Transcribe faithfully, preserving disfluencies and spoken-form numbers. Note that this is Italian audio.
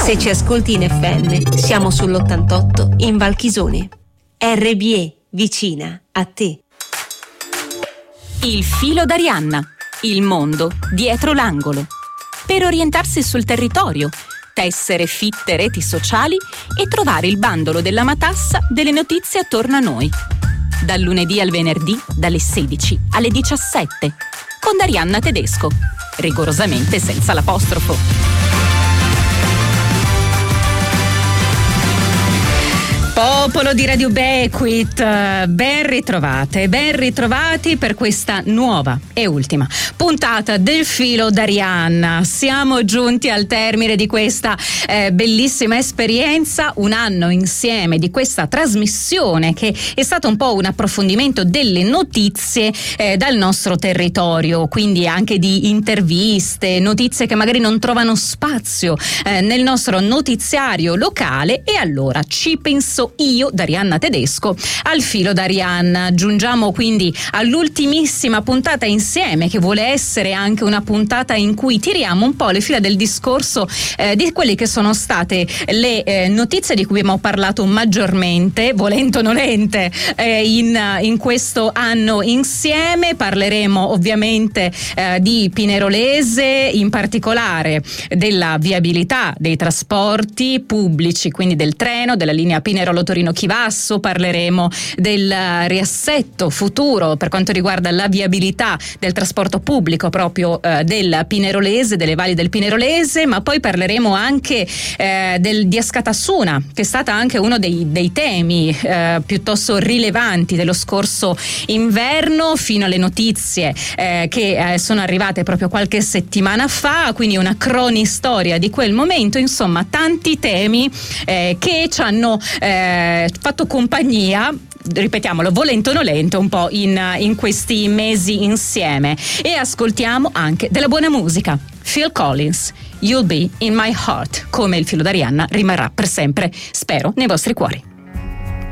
Se ci ascolti in F M, siamo sull'ottantotto in Valchisone. R B E, vicina a te. Il filo d'Arianna, il mondo dietro l'angolo. Per orientarsi sul territorio, tessere fitte reti sociali e trovare il bandolo della matassa delle notizie attorno a noi. Dal lunedì al venerdì, dalle sedici alle diciassette, con Arianna Tedesco, rigorosamente senza l'apostrofo. Popolo di Radio Bequit, ben ritrovate, ben ritrovati per questa nuova e ultima puntata del filo d'Arianna. Siamo giunti al termine di questa eh, bellissima esperienza, un anno insieme di questa trasmissione che è stato un po' un approfondimento delle notizie eh, dal nostro territorio, quindi anche di interviste, notizie che magari non trovano spazio eh, nel nostro notiziario locale, e allora ci penso io, D'Arianna Tedesco, al filo d'Arianna. Giungiamo quindi all'ultimissima puntata insieme, che vuole essere anche una puntata in cui tiriamo un po' le fila del discorso eh, di quelle che sono state le eh, notizie di cui abbiamo parlato maggiormente, volente o nolente, eh, in, in questo anno insieme. Parleremo ovviamente eh, di Pinerolese, in particolare della viabilità dei trasporti pubblici, quindi del treno, della linea Pinerolo Torino-Chivasso. Parleremo del riassetto futuro per quanto riguarda la viabilità del trasporto pubblico proprio eh, del Pinerolese, delle valli del Pinerolese, ma poi parleremo anche eh, del, di Askatasuna, che è stata anche uno dei, dei temi eh, piuttosto rilevanti dello scorso inverno, fino alle notizie eh, che eh, sono arrivate proprio qualche settimana fa, quindi una cronistoria di quel momento. Insomma, tanti temi eh, che ci hanno eh, fatto compagnia, ripetiamolo, volente o nolente, un po' in, in questi mesi insieme. E ascoltiamo anche della buona musica. Phil Collins, You'll Be in My Heart, come il filo d'Arianna rimarrà per sempre, spero, nei vostri cuori.